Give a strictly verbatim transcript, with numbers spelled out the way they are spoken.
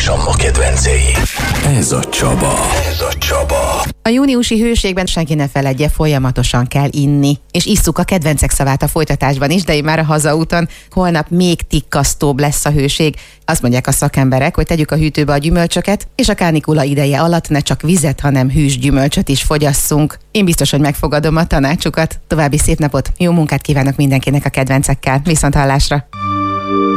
és a ma kedvencei. Ez a Csaba. Ez a Csaba. A júniusi hőségben senki ne feledje, folyamatosan kell inni. És isszuk a kedvencek szavát a folytatásban is, de én már a hazaúton. Holnap még tikkasztóbb lesz a hőség. Azt mondják a szakemberek, hogy tegyük a hűtőbe a gyümölcsöket, és a kánikula ideje alatt ne csak vizet, hanem hűs gyümölcsöt is fogyasszunk. Én biztos, hogy megfogadom a tanácsukat. További szép napot, jó munkát kívánok mindenkinek a kedvencekkel. Viszont hallásra!